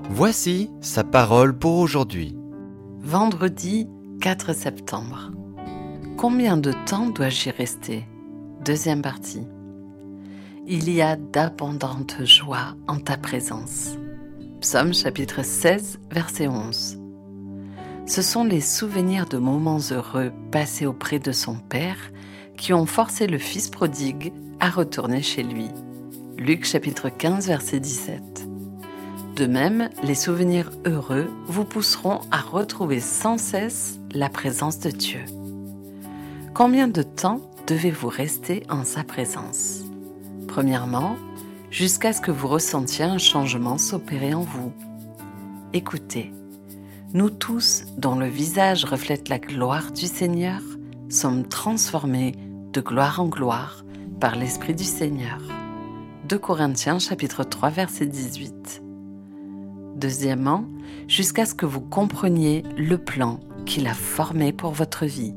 Voici sa parole pour aujourd'hui. Vendredi 4 septembre. Combien de temps dois-je y rester ? Deuxième partie. Il y a d'abondantes joies en ta présence. Psaume chapitre 16, verset 11. Ce sont les souvenirs de moments heureux passés auprès de son Père qui ont forcé le Fils prodigue à retourner chez lui. Luc chapitre 15, verset 17. De même, les souvenirs heureux vous pousseront à retrouver sans cesse la présence de Dieu. Combien de temps devez-vous rester en sa présence ? Premièrement, jusqu'à ce que vous ressentiez un changement s'opérer en vous. Écoutez, nous tous, dont le visage reflète la gloire du Seigneur, sommes transformés de gloire en gloire par l'Esprit du Seigneur. 2 Corinthiens chapitre 3 verset 18. Deuxièmement, jusqu'à ce que vous compreniez le plan qu'il a formé pour votre vie.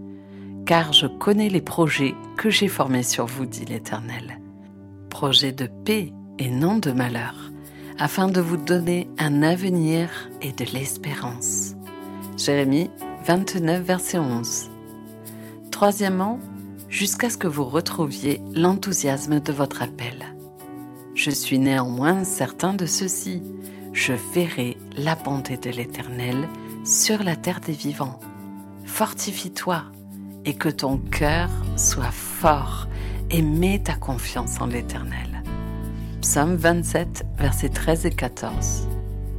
Car je connais les projets que j'ai formés sur vous, dit l'Éternel. Projets de paix et non de malheur, afin de vous donner un avenir et de l'espérance. Jérémie 29, verset 11. Troisièmement, jusqu'à ce que vous retrouviez l'enthousiasme de votre appel. Je suis néanmoins certain de ceci, je verrai la bonté de l'Éternel sur la terre des vivants. Fortifie-toi et que ton cœur soit fort et mets ta confiance en l'Éternel. Psaume 27, versets 13 et 14.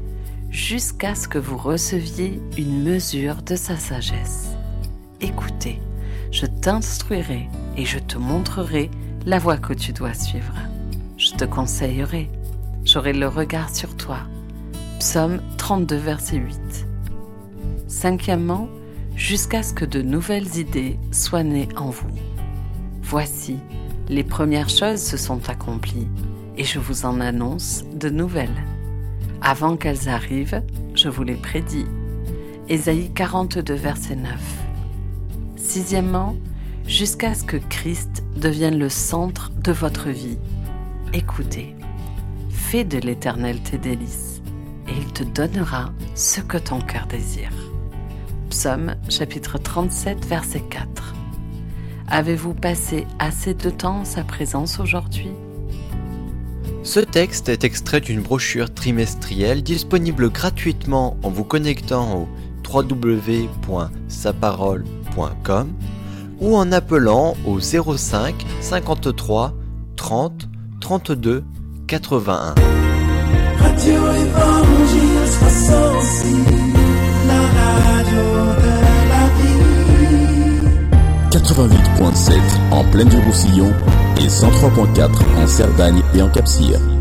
Jusqu'à ce que vous receviez une mesure de sa sagesse. Écoutez, je t'instruirai et je te montrerai la voie que tu dois suivre. Je te conseillerai, j'aurai le regard sur toi. Psaume 32, verset 8. Cinquièmement, jusqu'à ce que de nouvelles idées soient nées en vous. Voici, les premières choses se sont accomplies et je vous en annonce de nouvelles. Avant qu'elles arrivent, je vous les prédis. Ésaïe 42, verset 9. Sixièmement, jusqu'à ce que Christ devienne le centre de votre vie. Écoutez, fais de l'Éternel tes délices et il te donnera ce que ton cœur désire. Psaume chapitre 37, verset 4. Avez-vous passé assez de temps en sa présence aujourd'hui ? Ce texte est extrait d'une brochure trimestrielle disponible gratuitement en vous connectant au www.saparole.com ou en appelant au 05 53 30 32 81. Radio Évangile 66, la radio de la vie. 88.7 en Plaine du Roussillon et 103.4 en Cerdagne et en Cap-Cyr.